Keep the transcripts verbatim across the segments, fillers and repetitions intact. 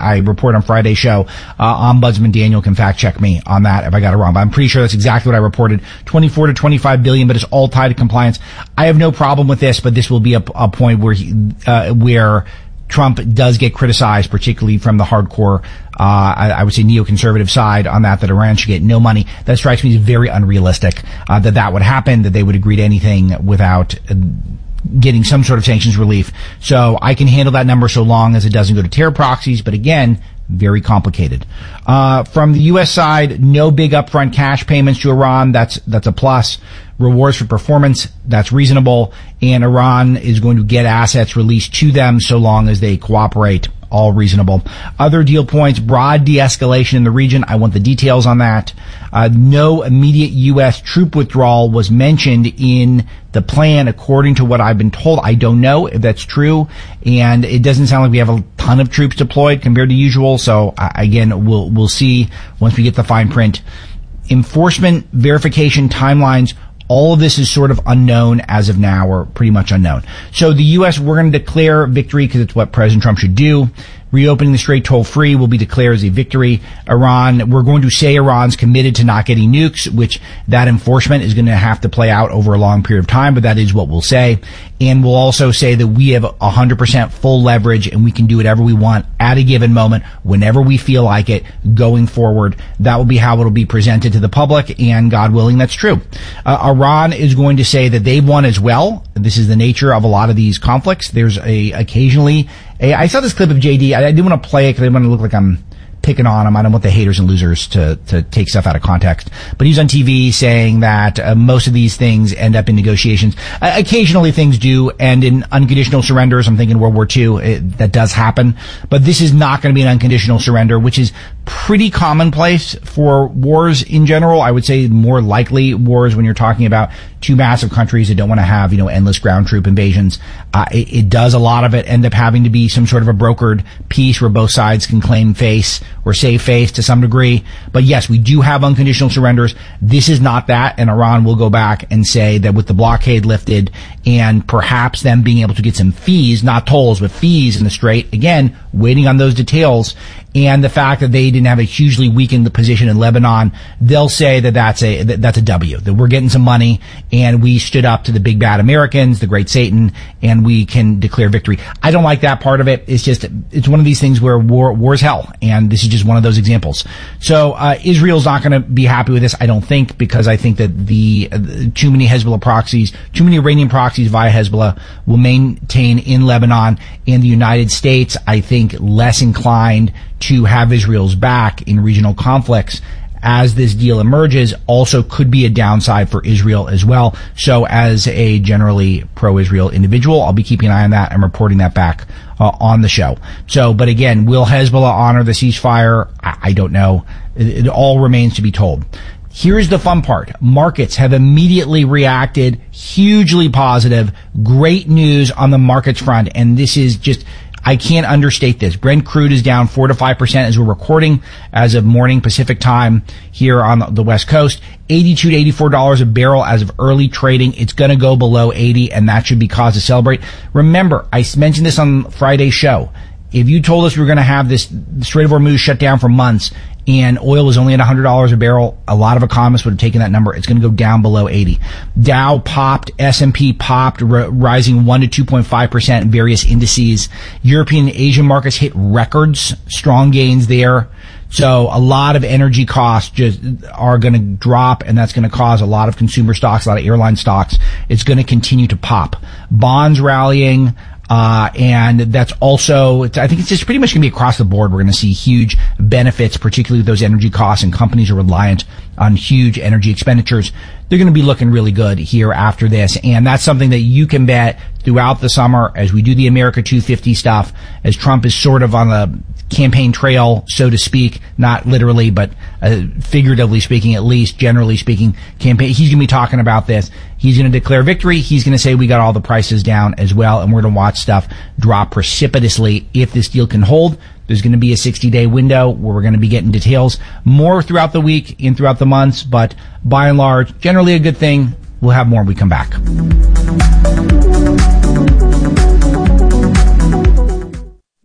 I report on Friday's show. Uh, Ombudsman Daniel can fact check me on that if I got it wrong, but I'm pretty sure that's exactly what I reported. twenty-four to twenty-five billion, but it's all tied to compliance. I have no problem with this, but this will be a, a point where he, uh, where Trump does get criticized, particularly from the hardcore, uh, I, I would say neoconservative side on that, that Iran should get no money. That strikes me as very unrealistic, uh, that that would happen, that they would agree to anything without uh, getting some sort of sanctions relief. So I can handle that number so long as it doesn't go to terror proxies, but again, very complicated. Uh, from the U S side, no big upfront cash payments to Iran. That's, that's a plus. Rewards for performance, that's reasonable. And Iran is going to get assets released to them so long as they cooperate. All reasonable. Other deal points, broad de-escalation in the region. I want the details on that. Uh, no immediate U S troop withdrawal was mentioned in the plan, according to what I've been told. I don't know if that's true, and it doesn't sound like we have a ton of troops deployed compared to usual. So uh, again, we'll we'll see once we get the fine print. Enforcement, verification, timelines. All of this is sort of unknown as of now, or pretty much unknown. So the U S, we're going to declare victory because it's what President Trump should do. Reopening the Strait toll-free will be declared as a victory. Iran, we're going to say Iran's committed to not getting nukes, which that enforcement is going to have to play out over a long period of time, but that is what we'll say. And we'll also say that we have one hundred percent full leverage and we can do whatever we want at a given moment, whenever we feel like it, going forward. That will be how it'll be presented to the public, and God willing, that's true. Uh, Iran is going to say that they've won as well. This is the nature of a lot of these conflicts. There's a occasionally a, I saw this clip of J D. I, I didn't want to play it because I didn't want to look like I'm picking on him. I don't want the haters and losers to, to take stuff out of context. But he's on T V saying that uh, most of these things end up in negotiations. Uh, occasionally things do end in unconditional surrenders. I'm thinking World War Two. It, that does happen. But this is not going to be an unconditional surrender, which is pretty commonplace for wars in general. I would say more likely wars when you're talking about two massive countries that don't want to have, you know, endless ground troop invasions. Uh, it, it does a lot of it end up having to be some sort of a brokered peace where both sides can claim face or save face to some degree. But yes, we do have unconditional surrenders. This is not that, and Iran will go back and say that with the blockade lifted and perhaps them being able to get some fees, not tolls, but fees in the Strait, again, waiting on those details, and the fact that they didn't have a hugely weakened position in Lebanon, they'll say that that's a that that's a W, that we're getting some money and we stood up to the big bad Americans, the great Satan, and we can declare victory. I don't like that part of it. It's just, it's one of these things where war war's hell, and this is just one of those examples. So uh Israel's not going to be happy with this, I don't think, because I think that the uh, too many Hezbollah proxies, too many Iranian proxies via Hezbollah will maintain in Lebanon, and the United States, I think, less inclined to have Israel's back in regional conflicts as this deal emerges, also could be a downside for Israel as well. So as a generally pro-Israel individual, I'll be keeping an eye on that and reporting that back uh, on the show. So, but again, will Hezbollah honor the ceasefire? I, I don't know. It, it all remains to be told. Here's the fun part. Markets have immediately reacted, hugely positive, great news on the markets front, and this is just, I can't understate this. Brent crude is down four to five percent as we're recording as of morning Pacific time here on the West Coast. eighty-two to eighty-four dollars a barrel as of early trading. It's going to go below eighty, and that should be cause to celebrate. Remember, I mentioned this on Friday's show. If you told us we were going to have this Strait of Hormuz shut down for months and oil was only at one hundred dollars a barrel, a lot of economists would have taken that number. It's going to go down below eighty. Dow popped, S and P popped, r- rising one to two point five percent in various indices. European and Asian markets hit records, strong gains there. So a lot of energy costs just are going to drop, and that's going to cause a lot of consumer stocks, a lot of airline stocks. It's going to continue to pop. Bonds rallying. Uh, and that's also, I think it's just pretty much going to be across the board. We're going to see huge benefits, particularly with those energy costs, and companies are reliant on huge energy expenditures. They're going to be looking really good here after this. And that's something that you can bet throughout the summer as we do the America two fifty stuff, as Trump is sort of on the campaign trail, so to speak, not literally, but uh, figuratively speaking, at least generally speaking, campaign. He's going to be talking about this. He's going to declare victory. He's going to say we got all the prices down as well, and we're going to watch stuff drop precipitously if this deal can hold. There's going to be a sixty-day window where we're going to be getting details more throughout the week and throughout the months, but by and large, generally a good thing. We'll have more when we come back.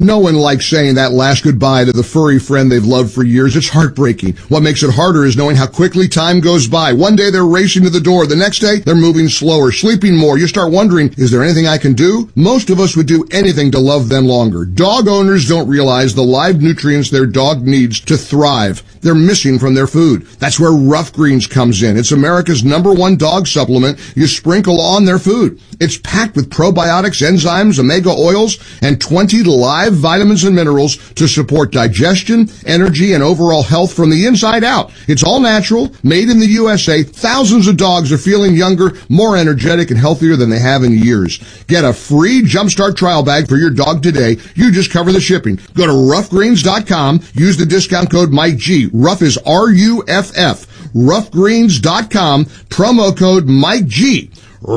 No one likes saying that last goodbye to the furry friend they've loved for years. It's heartbreaking. What makes it harder is knowing how quickly time goes by. One day they're racing to the door. The next day they're moving slower, sleeping more. You start wondering, is there anything I can do? Most of us would do anything to love them longer. Dog owners don't realize the live nutrients their dog needs to thrive. They're missing from their food. That's where Rough Greens comes in. It's America's number one dog supplement you sprinkle on their food. It's packed with probiotics, enzymes, omega oils, and twenty live vitamins and minerals to support digestion, energy, and overall health from the inside out. It's all natural, made in the U S A. Thousands of dogs are feeling younger, more energetic, and healthier than they have in years. Get a free Jumpstart trial bag for your dog today. You just cover the shipping. Go to rough greens dot com. Use the discount code Mike G. Rough is R U F F. rough greens dot com. Promo code Mike G.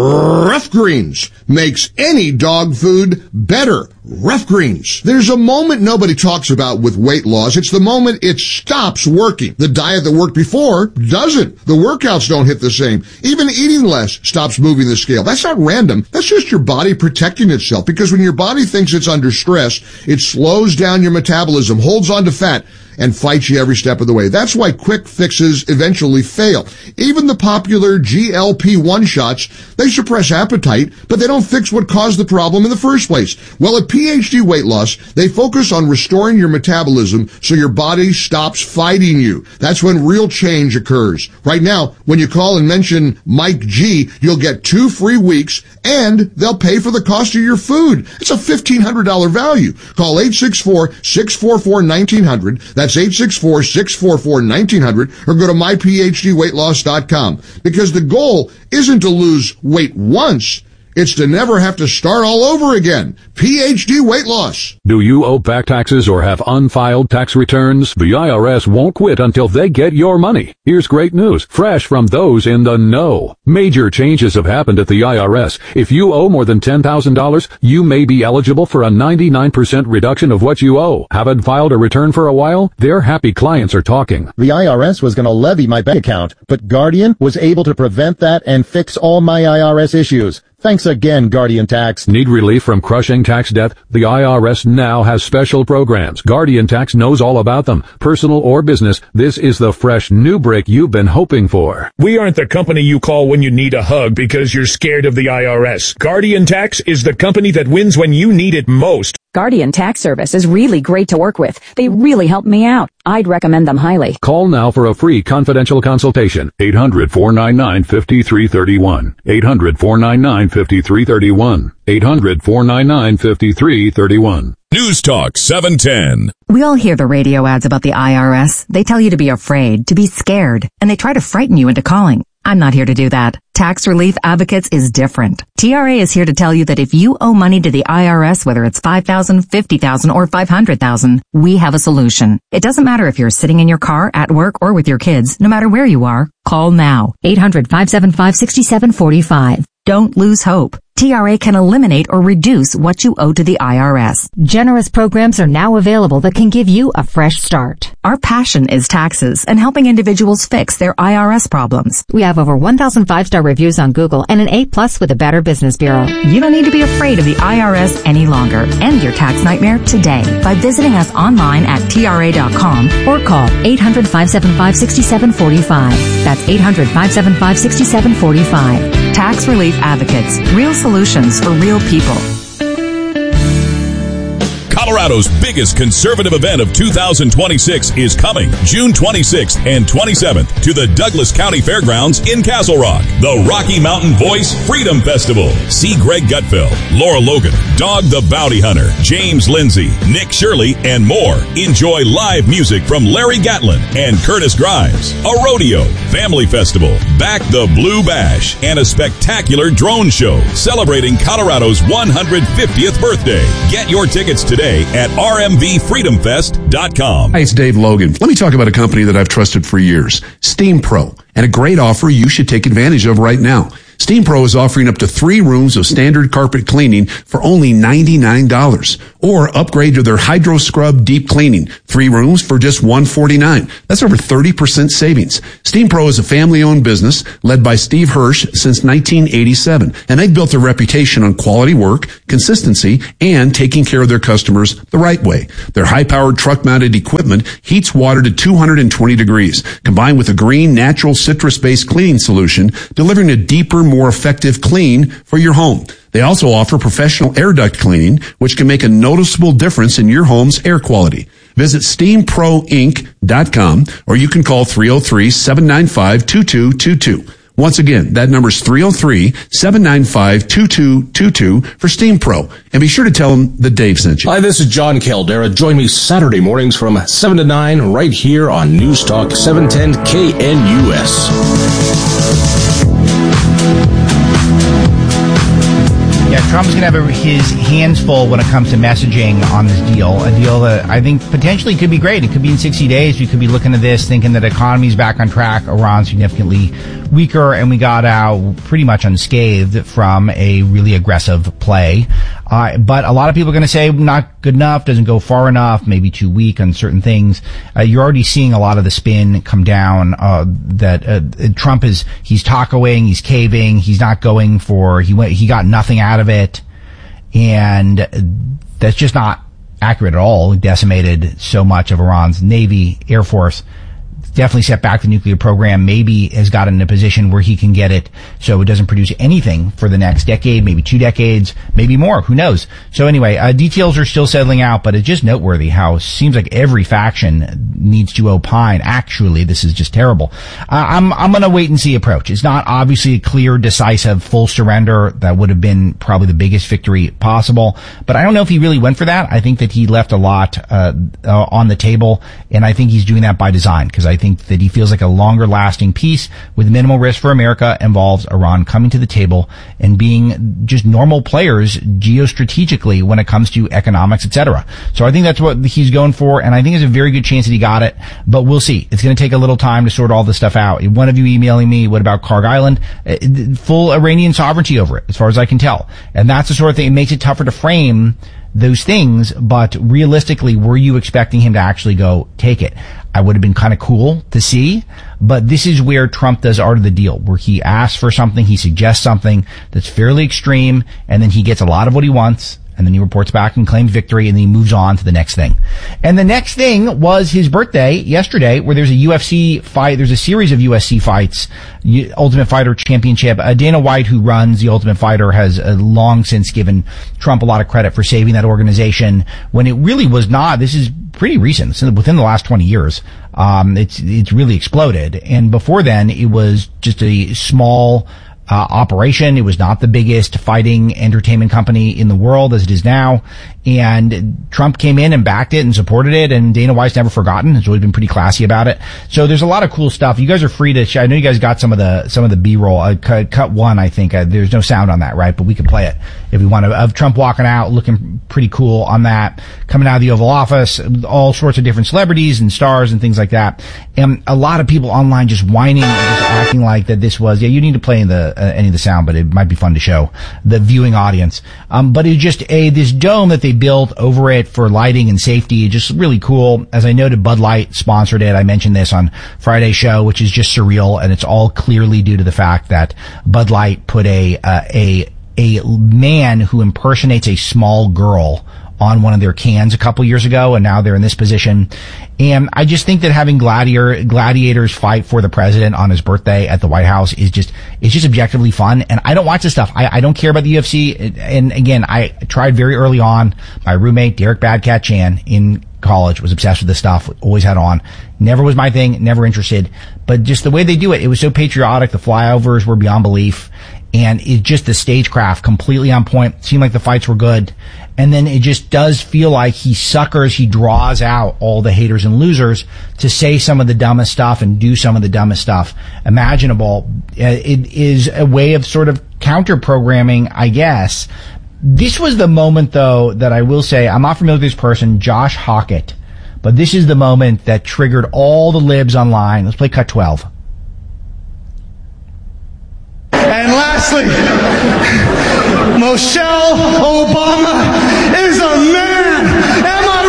Rough Greens makes any dog food better. Rough Greens. There's a moment nobody talks about with weight loss. It's the moment it stops working. The diet that worked before doesn't. The workouts don't hit the same. Even eating less stops moving the scale. That's not random. That's just your body protecting itself, because when your body thinks it's under stress, it slows down your metabolism, holds on to fat, and fights you every step of the way. That's why quick fixes eventually fail. Even the popular G L P one shots, they suppress appetite, but they don't fix what caused the problem in the first place. Well, at P H D Weight Loss, they focus on restoring your metabolism so your body stops fighting you. That's when real change occurs. Right now, when you call and mention Mike G, you'll get two free weeks, and they'll pay for the cost of your food. It's a fifteen hundred dollars value. Call eight six four, six four four, one nine zero zero. That's eight six four, six four four, one nine zero zero, or go to my p h d weight loss dot com. Because the goal isn't to lose weight once, it's to never have to start all over again. P H D Weight Loss. Do you owe back taxes or have unfiled tax returns? The I R S won't quit until they get your money. Here's great news, fresh from those in the know. Major changes have happened at the I R S. If you owe more than ten thousand dollars, you may be eligible for a ninety-nine percent reduction of what you owe. Haven't filed a return for a while? Their happy clients are talking. The I R S was going to levy my bank account, but Guardian was able to prevent that and fix all my I R S issues. Thanks again, Guardian Tax. Need relief from crushing tax debt? The I R S now has special programs. Guardian Tax knows all about them. Personal or business, this is the fresh new break you've been hoping for. We aren't the company you call when you need a hug because you're scared of the I R S. Guardian Tax is the company that wins when you need it most. Guardian Tax Service is really great to work with. They really helped me out. I'd recommend them highly. Call now for a free confidential consultation. eight hundred, four nine nine, five three three one. eight hundred, four nine nine, five three three one. eight hundred, four nine nine, five three three one. News Talk seven ten. We all hear the radio ads about the I R S. They tell you to be afraid, to be scared, and they try to frighten you into calling. I'm not here to do that. Tax Relief Advocates is different. T R A is here to tell you that if you owe money to the I R S, whether it's five thousand dollars, fifty thousand dollars, or five hundred thousand dollars, we have a solution. It doesn't matter if you're sitting in your car, at work, or with your kids. No matter where you are, call now. eight hundred, five seven five, six seven four five. Don't lose hope. T R A can eliminate or reduce what you owe to the I R S. Generous programs are now available that can give you a fresh start. Our passion is taxes and helping individuals fix their I R S problems. We have over one thousand five-star reviews on Google and an A plus with the Better Business Bureau. You don't need to be afraid of the I R S any longer. End your tax nightmare today by visiting us online at T R A dot com or call eight hundred, five seven five, six seven four five. That's eight hundred, five seven five, six seven four five. Tax Relief Advocates. Real solutions for real people. Colorado's biggest conservative event of two thousand twenty-six is coming June twenty-sixth and twenty-seventh to the Douglas County Fairgrounds in Castle Rock. The Rocky Mountain Voice Freedom Festival. See Greg Gutfeld, Laura Logan, Dog the Bounty Hunter, James Lindsay, Nick Shirley, and more. Enjoy live music from Larry Gatlin and Curtis Grimes, a rodeo, family festival, Back the Blue Bash, and a spectacular drone show celebrating Colorado's one hundred fiftieth birthday. Get your tickets today at r m v freedom fest dot com. Hi, it's Dave Logan. Let me talk about a company that I've trusted for years, Steam Pro, and a great offer you should take advantage of right now. SteamPro is offering up to three rooms of standard carpet cleaning for only ninety-nine dollars. Or upgrade to their Hydro Scrub Deep Cleaning. Three rooms for just one hundred forty-nine dollars. That's over thirty percent savings. SteamPro is a family-owned business led by Steve Hirsch since nineteen eighty-seven. And they've built a reputation on quality work, consistency, and taking care of their customers the right way. Their high-powered truck-mounted equipment heats water to two hundred twenty degrees, combined with a green, natural, citrus-based cleaning solution, delivering a deeper, more effective clean for your home. They also offer professional air duct cleaning, which can make a noticeable difference in your home's air quality. Visit steam pro inc dot com, or you can call three oh three, seven nine five, two two two two. Once again, that number is three oh three, seven nine five, two two two two for SteamPro. And be sure to tell them that Dave sent you. Hi, this is John Caldera. Join me Saturday mornings from seven to nine right here on News Talk seven ten K N U S. Yeah, Trump's going to have his hands full when it comes to messaging on this deal, a deal that I think potentially could be great. It could be in sixty days. We could be looking at this thinking that economy's back on track, Iran's significantly weaker, and we got out pretty much unscathed from a really aggressive play. Uh, but a lot of people are going to say not good enough, doesn't go far enough, maybe too weak on certain things. Uh, you're already seeing a lot of the spin come down, uh, that, uh, Trump is, he's tacoing, he's caving, he's not going for, he went, he got nothing out of it. And that's just not accurate at all. He decimated so much of Iran's Navy, Air Force. Definitely set back the nuclear program, maybe has gotten in a position where he can get it so it doesn't produce anything for the next decade, maybe two decades, maybe more, who knows. So anyway, uh, details are still settling out, but it's just noteworthy how it seems like every faction needs to opine, actually, this is just terrible. Uh, I'm, I'm gonna wait and see approach. It's not obviously a clear, decisive, full surrender. That would have been probably the biggest victory possible, but I don't know if he really went for that. I think that he left a lot, uh, uh on the table, and I think he's doing that by design, because I think that he feels like a longer lasting peace with minimal risk for America involves Iran coming to the table and being just normal players geostrategically when it comes to economics, et cetera. So I think that's what he's going for, and I think there's a very good chance that he got it, but we'll see. It's going to take a little time to sort all this stuff out. One of you emailing me, what about Karg Island? Full Iranian sovereignty over it, as far as I can tell. And that's the sort of thing, it makes it tougher to frame those things, but realistically, were you expecting him to actually go take it? I would have been kind of cool to see, but this is where Trump does art of the deal, where he asks for something, he suggests something that's fairly extreme, and then he gets a lot of what he wants, and then he reports back and claims victory, and then he moves on to the next thing. And the next thing was his birthday yesterday, where there's a U F C fight, there's a series of U F C fights, Ultimate Fighter Championship. Uh, Dana White, who runs the Ultimate Fighter, has uh, long since given Trump a lot of credit for saving that organization when it really was not. This is pretty recent, it's within the last twenty years. Um, it's, it's really exploded. And before then, it was just a small, Uh, operation. It was not the biggest fighting entertainment company in the world as it is now. And Trump came in and backed it and supported it, and Dana White's never forgotten. Has always been pretty classy about it. So there's a lot of cool stuff. You guys are free to, sh- I know you guys got some of the, some of the B-roll. Uh, cut, cut one, I think. Uh, there's no sound on that, right? But we can play it if we want to. Of Trump walking out, looking pretty cool on that, coming out of the Oval Office, all sorts of different celebrities and stars and things like that. And a lot of people online just whining and just acting like that this was, yeah, you need to play the, uh, any of the sound, but it might be fun to show the viewing audience. Um, but it's just a, this dome that they built over it for lighting and safety, just really cool. As I noted, Bud Light sponsored it. I mentioned this on Friday's show, which is just surreal, and it's all clearly due to the fact that Bud Light put a, uh, a, a man who impersonates a small girl on one of their cans a couple years ago, and now they're in this position. And I just think that having gladiator, gladiators fight for the president on his birthday at the White House is just, it's just objectively fun. And I don't watch this stuff. I, I don't care about the U F C. And again, I tried very early on. My roommate, Derek Badcat Chan, in college, was obsessed with this stuff, always had on. Never was my thing, never interested. But just the way they do it, it was so patriotic. The flyovers were beyond belief. And it just, the stagecraft completely on point. Seemed like the fights were good. And then it just does feel like he suckers, he draws out all the haters and losers to say some of the dumbest stuff and do some of the dumbest stuff imaginable. It is a way of sort of counter-programming, I guess. This was the moment, though, that I will say, I'm not familiar with this person, Josh Hockett, but this is the moment that triggered all the libs online. Let's play cut twelve. And last lastly, Michelle Obama is a man. Am I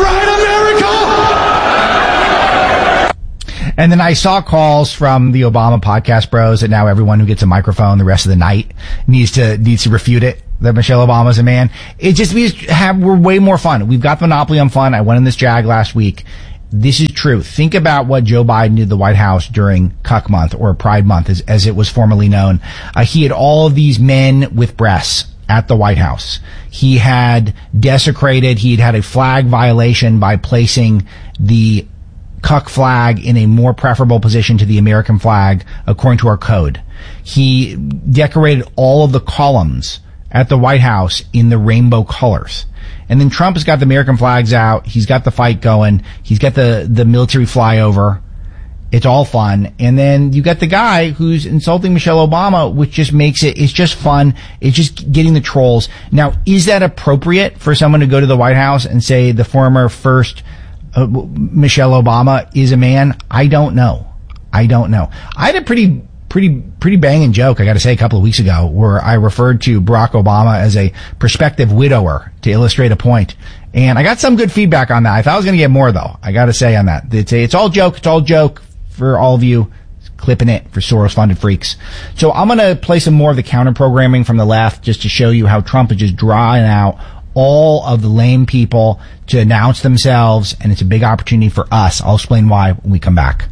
right, America? And then I saw calls from the Obama podcast bros that now everyone who gets a microphone the rest of the night needs to needs to refute it, that Michelle Obama's a man. It just means have we're way more fun. We've got the monopoly on fun. I went in this Jag last week. This is true. Think about what Joe Biden did at the White House during Cuck Month, or Pride Month as, as it was formerly known. Uh, he had all of these men with breasts at the White House. He had desecrated, he had had a flag violation by placing the Cuck flag in a more preferable position to the American flag according to our code. He decorated all of the columns at the White House in the rainbow colors. And then Trump has got the American flags out. He's got the fight going. He's got the, the military flyover. It's all fun. And then you got the guy who's insulting Michelle Obama, which just makes it, it's just fun. It's just getting the trolls. Now, is that appropriate for someone to go to the White House and say the former first uh, Michelle Obama is a man? I don't know. I don't know. I had a pretty pretty pretty banging joke, I got to say, a couple of weeks ago, where I referred to Barack Obama as a prospective widower to illustrate a point. And I got some good feedback on that. I thought I was going to get more, though. I got to say on that. It's, a, it's all joke. It's all joke for all of you clipping it for Soros-funded freaks. So I'm going to play some more of the counter-programming from the left just to show you how Trump is just drawing out all of the lame people to announce themselves, and it's a big opportunity for us. I'll explain why when we come back.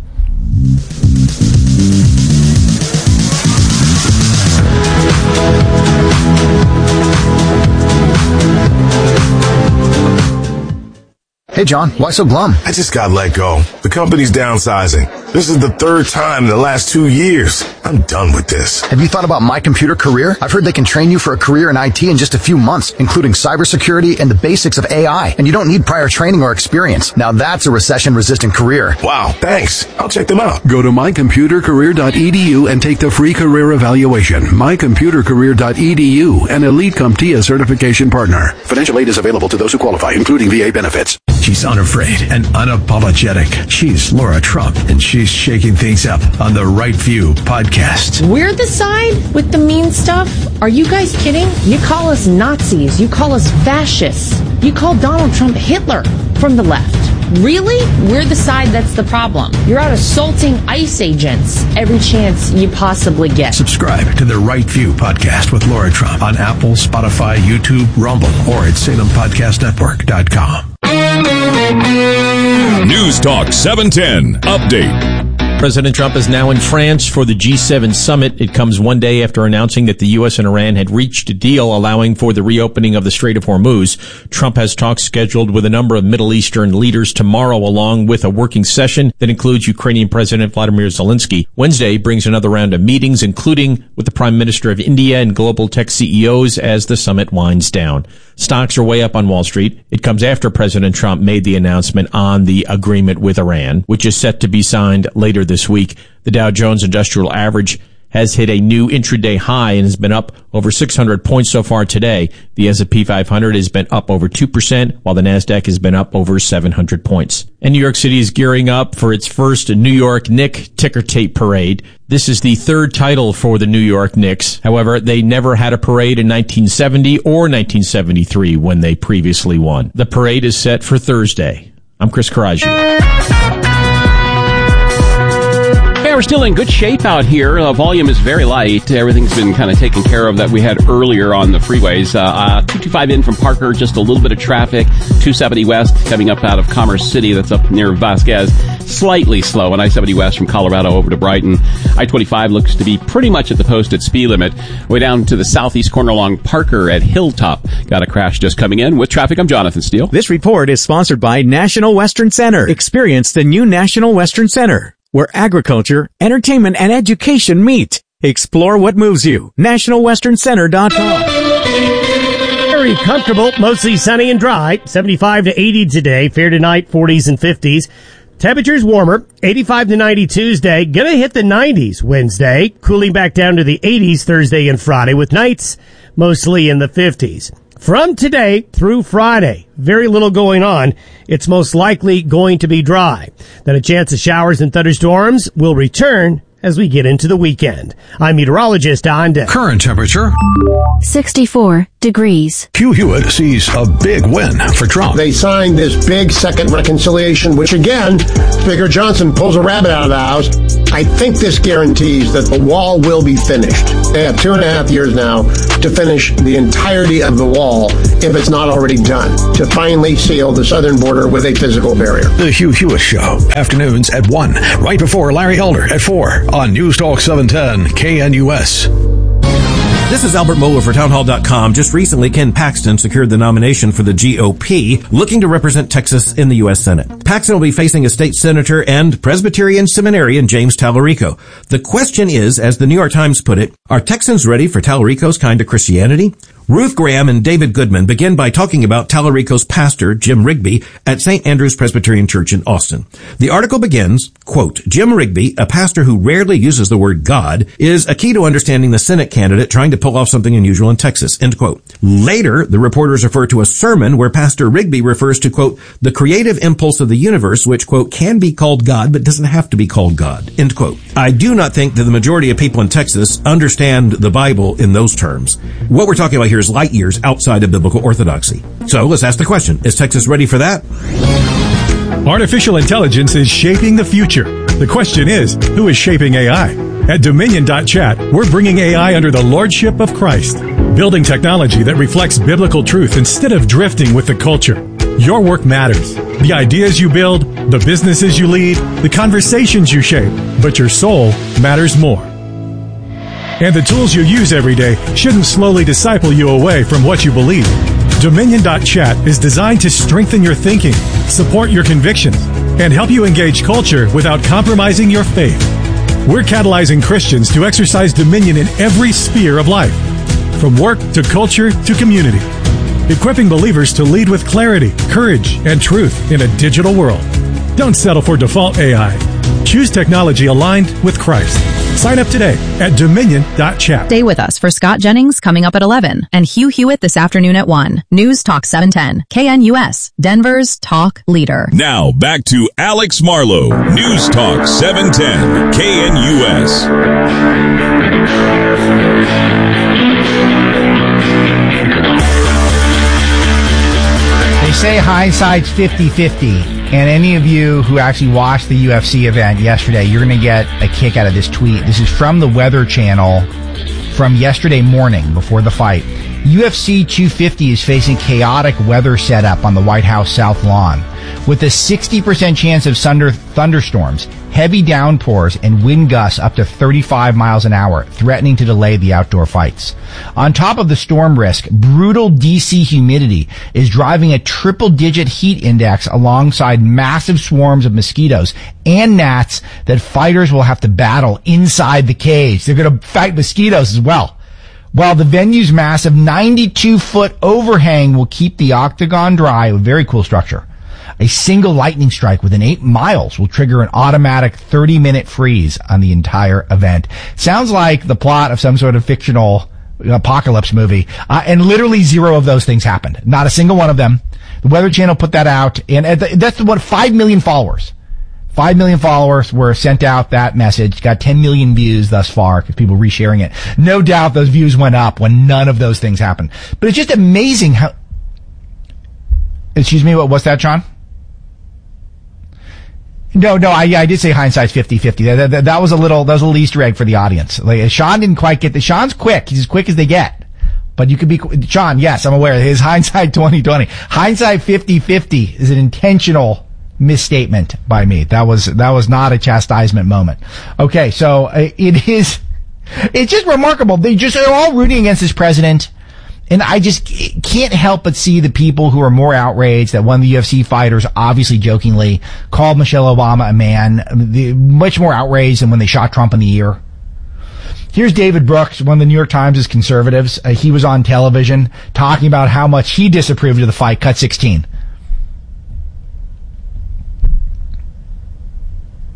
Hey, John, why so glum? I just got let go. The company's downsizing. This is the third time in the last two years. I'm done with this. Have you thought about My Computer Career? I've heard they can train you for a career in I T in just a few months, including cybersecurity and the basics of A I. And you don't need prior training or experience. Now that's a recession-resistant career. Wow, thanks. I'll check them out. Go to my computer career dot e d u and take the free career evaluation. my computer career dot e d u, an Elite CompTIA certification partner. Financial aid is available to those who qualify, including V A benefits. She's unafraid and unapologetic. She's Laura Trump, and she's shaking things up on the Right View podcast. We're the side with the mean stuff? Are you guys kidding? You call us Nazis. You call us fascists. You call Donald Trump Hitler from the left. Really? We're the side that's the problem. You're out assaulting ICE agents every chance you possibly get. Subscribe to the Right View podcast with Laura Trump on Apple, Spotify, YouTube, Rumble, or at salem podcast network dot com. News Talk seven ten Update. President Trump is now in France for the G seven summit. It comes one day after announcing that the U S and Iran had reached a deal allowing for the reopening of the Strait of Hormuz. Trump has talks scheduled with a number of Middle Eastern leaders tomorrow, along with a working session that includes Ukrainian President Vladimir Zelensky. Wednesday brings another round of meetings, including with the Prime Minister of India and global tech C E Os as the summit winds down. Stocks are way up on Wall Street. It comes after President Trump made the announcement on the agreement with Iran, which is set to be signed later this week. The Dow Jones Industrial Average has hit a new intraday high and has been up over six hundred points so far today. The S and P five hundred has been up over two percent, while the NASDAQ has been up over seven hundred points. And New York City is gearing up for its first New York Knicks ticker tape parade. This is the third title for the New York Knicks. However, they never had a parade in nineteen seventy or nineteen seventy-three when they previously won. The parade is set for Thursday. I'm Chris Karaji. We're still in good shape out here. Uh, volume is very light. Everything's been kind of taken care of that we had earlier on the freeways. Uh, uh, two twenty-five in from Parker, just a little bit of traffic. two seventy west coming up out of Commerce City, that's up near Vasquez. Slightly slow on I seventy west from Colorado over to Brighton. I twenty-five looks to be pretty much at the posted speed limit. Way down to the southeast corner along Parker at Hilltop. Got a crash just coming in. With traffic, I'm Jonathan Steele. This report is sponsored by National Western Center. Experience the new National Western Center, where agriculture, entertainment, and education meet. Explore what moves you. national western center dot com. Very comfortable, mostly sunny and dry. seventy-five to eighty today. Fair tonight, forties and fifties. Temperatures warmer. eighty-five to ninety Tuesday. Gonna hit the nineties Wednesday. Cooling back down to the eighties Thursday and Friday, with nights mostly in the fifties. From today through Friday, very little going on. It's most likely going to be dry. Then a chance of showers and thunderstorms will return as we get into the weekend. I'm meteorologist Don Day. Current temperature sixty-four degrees. Hugh Hewitt sees a big win for Trump. They signed this big second reconciliation, which again, Speaker Johnson pulls a rabbit out of the house. I think this guarantees that the wall will be finished. They have two and a half years now to finish the entirety of the wall, if it's not already done, to finally seal the southern border with a physical barrier. The Hugh Hewitt Show, afternoons at one, right before Larry Elder at four on News Talk seven ten K N U S. This is Albert Mohler for Townhall dot com. Just recently, Ken Paxton secured the nomination for the G O P, looking to represent Texas in the U S Senate. Paxton will be facing a state senator and Presbyterian seminarian James Tallarico. The question is, as the New York Times put it, are Texans ready for Tallarico's kind of Christianity? Ruth Graham and David Goodman begin by talking about Tallarico's pastor, Jim Rigby, at Saint Andrew's Presbyterian Church in Austin. The article begins, quote, Jim Rigby, a pastor who rarely uses the word God, is a key to understanding the Senate candidate trying to pull off something unusual in Texas, end quote. Later, the reporters refer to a sermon where Pastor Rigby refers to, quote, the creative impulse of the universe, which, quote, can be called God, but doesn't have to be called God, end quote. I do not think that the majority of people in Texas understand the Bible in those terms. What we're talking about here is light years outside of biblical orthodoxy. So let's ask the question, is Texas ready for that? Artificial intelligence is shaping the future. The question is, who is shaping A I? At Dominion dot chat, we're bringing A I under the lordship of Christ, building technology that reflects biblical truth instead of drifting with the culture. Your work matters. The ideas you build, the businesses you lead, the conversations you shape, but your soul matters more. And the tools you use every day shouldn't slowly disciple you away from what you believe. Dominion dot chat is designed to strengthen your thinking, support your convictions, and help you engage culture without compromising your faith. We're catalyzing Christians to exercise dominion in every sphere of life, from work to culture to community, equipping believers to lead with clarity, courage, and truth in a digital world. Don't settle for default A I. Choose technology aligned with Christ. Sign up today at Dominion dot chat. Stay with us for Scott Jennings coming up at eleven and Hugh Hewitt this afternoon at one. News Talk seven ten, K N U S, Denver's talk leader. Now back to Alex Marlowe, News Talk seven ten, K N U S. They say hindsight's fifty-fifty, and any of you who actually watched the U F C event yesterday, you're going to get a kick out of this tweet. This is from the Weather Channel from yesterday morning before the fight. U F C two fifty is facing chaotic weather setup on the White House South Lawn, with a sixty percent chance of thunder thunderstorms, heavy downpours, and wind gusts up to thirty-five miles an hour, threatening to delay the outdoor fights. On top of the storm risk, brutal D C humidity is driving a triple-digit heat index alongside massive swarms of mosquitoes and gnats that fighters will have to battle inside the cage. They're going to fight mosquitoes as well. While the venue's massive ninety-two foot overhang will keep the octagon dry, a very cool structure. A single lightning strike within eight miles will trigger an automatic thirty minute freeze on the entire event. Sounds like the plot of some sort of fictional apocalypse movie. Uh, and literally zero of those things happened. Not a single one of them. The Weather Channel put that out, and that's what, five million followers. Five million followers were sent out that message, got ten million views thus far because people resharing it. No doubt those views went up when none of those things happened. But it's just amazing how, excuse me, what, what's that, Sean? No, no, I, I did say hindsight's fifty-fifty. That, that, that was a little, that was a little Easter egg for the audience. Like, Sean didn't quite get the, Sean's quick. He's as quick as they get. But you could be, Sean, yes, I'm aware. His hindsight twenty twenty. Hindsight fifty-fifty is an intentional misstatement by me. That was, that was not a chastisement moment. Okay, so uh, it is, it's just remarkable. They just are all rooting against this president. And I just can't help but see the people who are more outraged that one of the U F C fighters obviously jokingly called Michelle Obama a man, the, much more outraged than when they shot Trump in the ear. Here's David Brooks, one of the New York Times' conservatives. Uh, he was on television talking about how much he disapproved of the fight. Cut sixteen.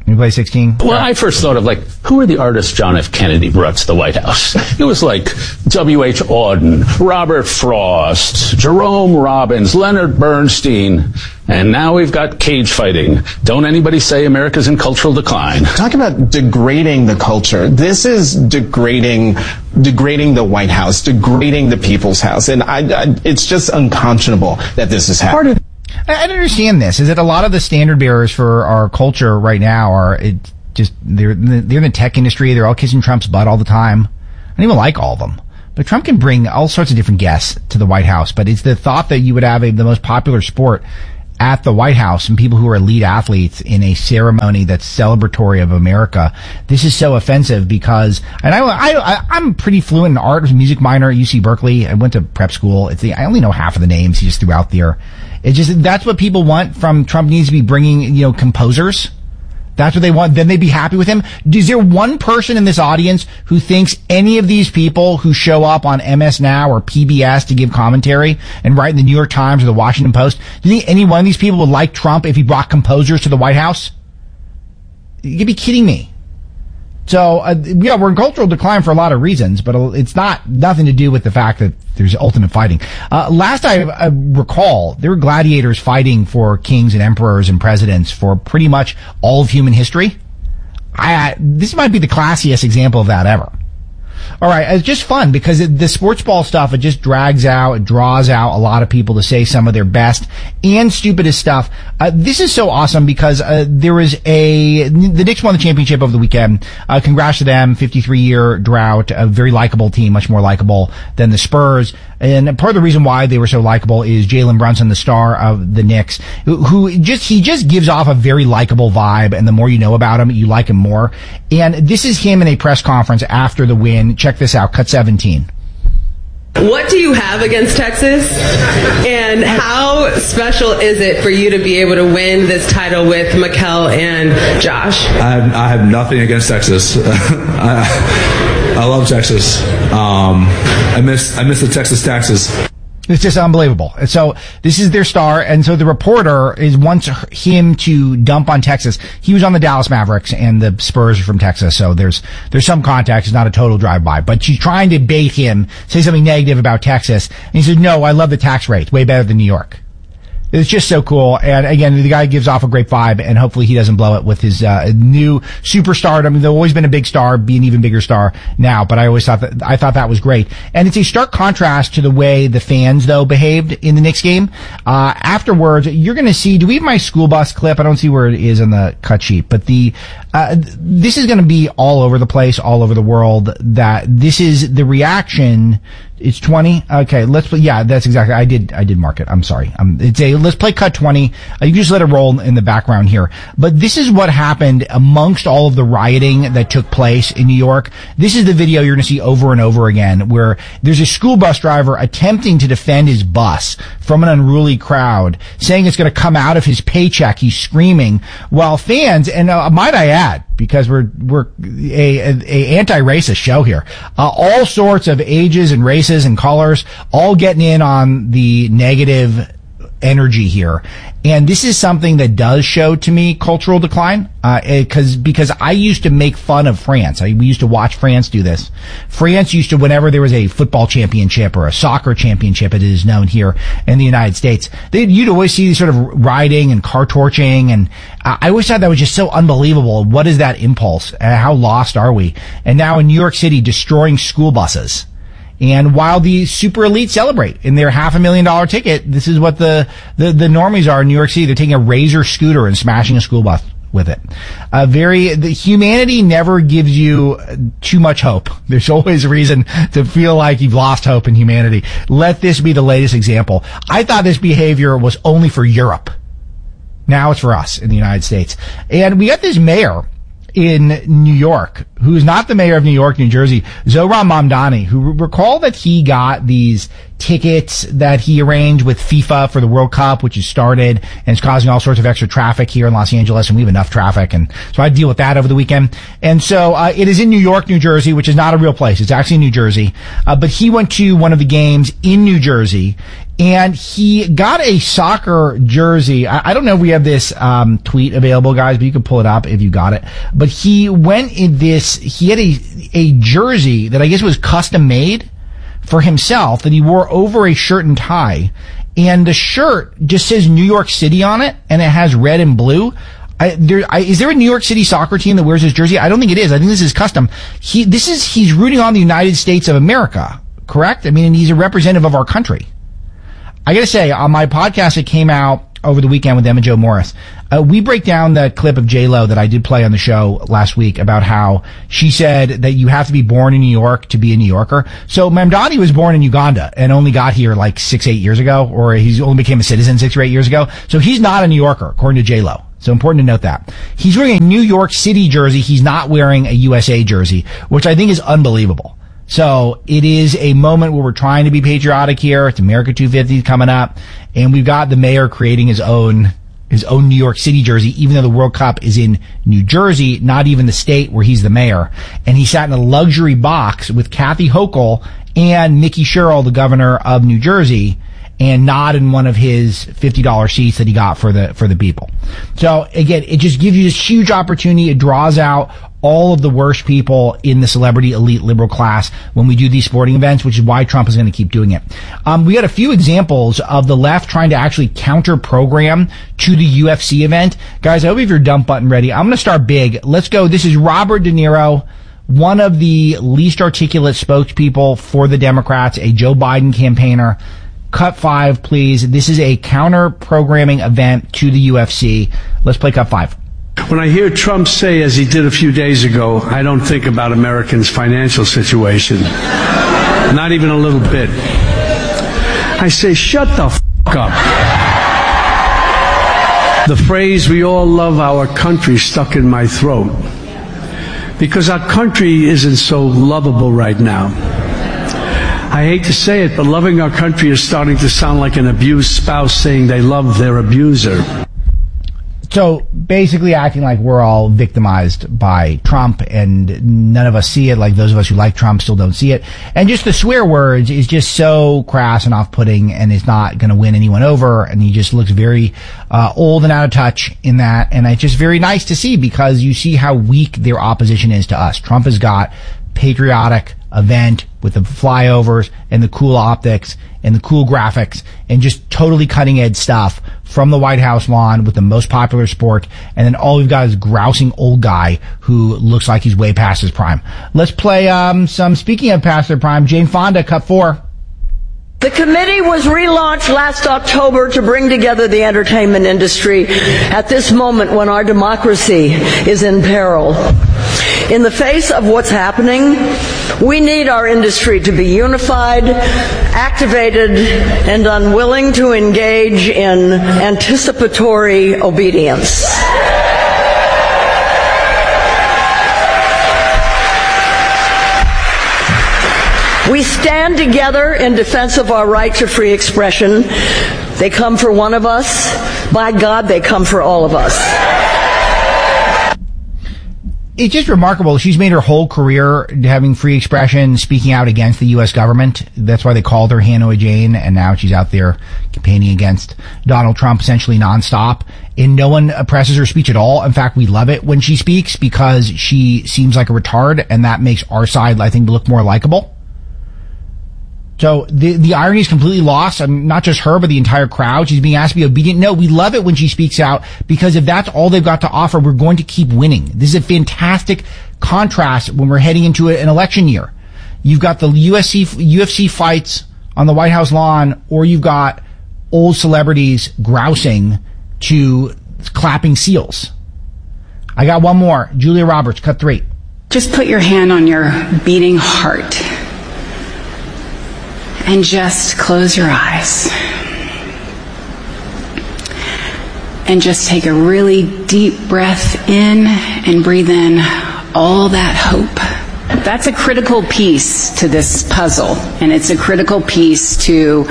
You play sixteen? Well, I first thought of, like, who are the artists John F. Kennedy brought to the White House? It was like W H. Auden, Robert Frost, Jerome Robbins, Leonard Bernstein, and now we've got cage fighting. Don't anybody say America's in cultural decline. Talk about degrading the culture. This is degrading degrading the White House, degrading the People's House, and I, I, it's just unconscionable that this is happening. I don't understand this. Is that a lot of the standard bearers for our culture right now are it just they're they're in the tech industry. They're all kissing Trump's butt all the time. I don't even like all of them. But Trump can bring all sorts of different guests to the White House. But it's the thought that you would have a, the most popular sport at the White House and people who are elite athletes in a ceremony that's celebratory of America. This is so offensive because, and I, I, I'm pretty fluent in art. I was a music minor at U C Berkeley. I went to prep school. It's the, I only know half of the names he just threw out there. It just, that's what people want from Trump. Needs to be bringing, you know, composers. That's what they want. Then they'd be happy with him. Is there one person in this audience who thinks any of these people who show up on M S Now or P B S to give commentary and write in the New York Times or the Washington Post, do you think any one of these people would like Trump if he brought composers to the White House? You'd be kidding me. So, uh, yeah, we're in cultural decline for a lot of reasons, but it's not nothing to do with the fact that there's ultimate fighting. Uh, last I uh, recall, there were gladiators fighting for kings and emperors and presidents for pretty much all of human history. I, uh, this might be the classiest example of that ever. All right, it's just fun because it, the sports ball stuff, it just drags out, it draws out a lot of people to say some of their best and stupidest stuff. Uh, this is so awesome because uh, there was a, the Knicks won the championship over the weekend. Uh, congrats to them, fifty-three year drought, a very likable team, much more likable than the Spurs. And part of the reason why they were so likable is Jalen Brunson, the star of the Knicks, who, who just, he just gives off a very likable vibe, and the more you know about him, you like him more. And this is him in a press conference after the win. Check this out, cut seventeen. What do you have against Texas? And how special is it for you to be able to win this title with Mikal and Josh? I have, I have nothing against Texas. I, I love Texas. Um, I miss I miss the Texas taxes. It's just unbelievable. And so this is their star, and so the reporter is wants him to dump on Texas. He was on the Dallas Mavericks, and the Spurs are from Texas, so there's there's some context. It's not a total drive-by, but she's trying to bait him, say something negative about Texas, and he said, "No, I love the tax rate, way better than New York." It's just so cool. And again, the guy gives off a great vibe, and hopefully he doesn't blow it with his uh, new superstar. I mean, they've always been a big star, be an even bigger star now, but I always thought that, I thought that was great. And it's a stark contrast to the way the fans, though, behaved in the Knicks game. Uh, afterwards, you're gonna see, do we have my school bus clip? I don't see where it is on the cut sheet, but the, uh, this is gonna be all over the place, all over the world, that this is the reaction. It's twenty. Okay, let's play. Yeah, that's exactly. I did. I did mark it. I'm sorry. Um, it's a. Let's play cut twenty. Uh, you just let it roll in the background here. But this is what happened amongst all of the rioting that took place in New York. This is the video you're going to see over and over again, where there's a school bus driver attempting to defend his bus from an unruly crowd, saying it's going to come out of his paycheck. He's screaming, while fans, and uh, might I add, because we're we're a, a, a anti-racist show here. Uh, all sorts of ages and races and colors, all getting in on the negative energy here. And this is something that does show to me cultural decline, uh, because, because I used to make fun of France. I, we used to watch France do this. France used to, whenever there was a football championship or a soccer championship, it is known here in the United States, they, you'd always see these sort of rioting and car torching, and uh, I always thought that was just so unbelievable. What is that impulse? Uh, how lost are we? And now in New York City, destroying school buses. And while the super elite celebrate in their half a million dollar ticket, this is what the, the, the normies are in New York City. They're taking a Razor scooter and smashing a school bus with it. Uh, very, the humanity never gives you too much hope. There's always a reason to feel like you've lost hope in humanity. Let this be the latest example. I thought this behavior was only for Europe. Now it's for us in the United States. And we got this mayor in New York, who's not the mayor of New York, New Jersey, Zohran Mamdani, who recall that he got these tickets that he arranged with FIFA for the World Cup, which has started and is causing all sorts of extra traffic here in Los Angeles, and we have enough traffic, and so I deal with that over the weekend. And so uh, it is in New York, New Jersey, which is not a real place. It's actually in New Jersey. Uh, but he went to one of the games in New Jersey, And he got a soccer jersey. I, I don't know if we have this um, tweet available, guys, but you can pull it up if you got it. But he went in this, he had a, a jersey that I guess was custom made for himself that he wore over a shirt and tie. And the shirt just says New York City on it, and it has red and blue. I, there, I, is there a New York City soccer team that wears his jersey? I don't think it is. I think this is custom. He, this is, he's rooting on the United States of America, correct? I mean, and he's a representative of our country. I gotta say, on my podcast that came out over the weekend with Emma Jo Morris, uh, we break down the clip of J-Lo that I did play on the show last week about how she said that you have to be born in New York to be a New Yorker. So Mamdani was born in Uganda and only got here like six, eight years ago, or he's only became a citizen six or eight years ago. So he's not a New Yorker, according to J-Lo. So important to note that. He's wearing a New York City jersey. He's not wearing a U S A jersey, which I think is unbelievable. So it is a moment where we're trying to be patriotic here. It's America two fifty coming up, and we've got the mayor creating his own his own New York City jersey, even though the World Cup is in New Jersey, not even the state where he's the mayor. And he sat in a luxury box with Kathy Hochul and Mickey Sherrill, the governor of New Jersey, and not in one of his fifty dollars seats that he got for the for the people. So again, it just gives you this huge opportunity. It draws out all of the worst people in the celebrity elite liberal class when we do these sporting events, which is why Trump is going to keep doing it. Um, we got a few examples of the left trying to actually counter program to the U F C event. Guys, I hope you have your dump button ready. I'm going to start big. Let's go. This is Robert De Niro, one of the least articulate spokespeople for the Democrats, a Joe Biden campaigner. Cut five, please. This is a counter programming event to the U F C. Let's play cut five. When I hear Trump say, as he did a few days ago, I don't think about Americans' financial situation. Not even a little bit. I say, shut the f*** up. The phrase, we all love our country, stuck in my throat. Because our country isn't so lovable right now. I hate to say it, but loving our country is starting to sound like an abused spouse saying they love their abuser. So basically acting like we're all victimized by Trump and none of us see it, like those of us who like Trump still don't see it. And just the swear words is just so crass and off-putting, and it's not going to win anyone over, and he just looks very uh old and out of touch in that. And it's just very nice to see because you see how weak their opposition is to us. Trump has got patriotic event with the flyovers and the cool optics and the cool graphics and just totally cutting edge stuff from the White House lawn with the most popular sport. And then all we've got is grousing old guy who looks like he's way past his prime. Let's play um some, speaking of past their prime, Jane Fonda, cut four. The committee was relaunched last October to bring together the entertainment industry at this moment when our democracy is in peril. In the face of what's happening, we need our industry to be unified, activated, and unwilling to engage in anticipatory obedience. We stand together in defense of our right to free expression. They come for one of us. By God, they come for all of us. It's just remarkable. She's made her whole career having free expression, speaking out against the U S government. That's why they called her Hanoi Jane, and now she's out there campaigning against Donald Trump essentially nonstop. And no one oppresses her speech at all. In fact, we love it when she speaks because she seems like a retard, and that makes our side, I think, look more likable. So the the irony is completely lost. I mean, not just her, but the entire crowd. She's being asked to be obedient. No, we love it when she speaks out because if that's all they've got to offer, we're going to keep winning. This is a fantastic contrast when we're heading into an election year. You've got the U F C, U F C fights on the White House lawn, or you've got old celebrities grousing to clapping seals. I got one more. Julia Roberts, cut three. Just put your hand on your beating heart. And just close your eyes. And just take a really deep breath in and breathe in all that hope. That's a critical piece to this puzzle, and it's a critical piece to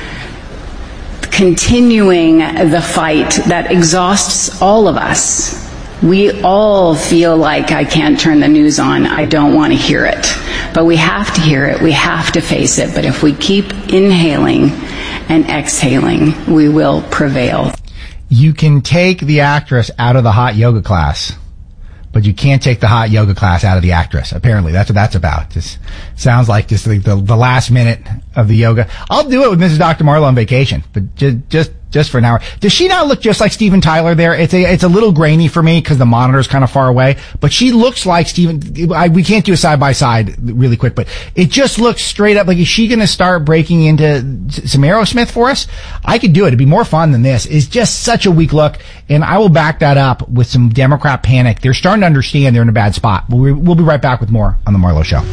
continuing the fight that exhausts all of us. We all feel like I can't turn the news on, I don't want to hear it. But we have to hear it, we have to face it. But if we keep inhaling and exhaling, we will prevail. You can take the actress out of the hot yoga class, but you can't take the hot yoga class out of the actress. Apparently, that's what that's about. Just sounds like just the, the, the last minute of the yoga. I'll do it with Missus Doctor Marlowe on vacation, but just just just for an hour. Does she not look just like Steven Tyler there? It's a it's a little grainy for me because the monitor's kind of far away, but she looks like Steven. I, we can't do a side by side really quick, but it just looks straight up like, is she going to start breaking into some Aerosmith for us? I could do it. It'd be more fun than this. It's just such a weak look, and I will back that up with some Democrat panic. They're starting to understand they're in a bad spot. We'll, we'll be right back with more on The Marlowe Show.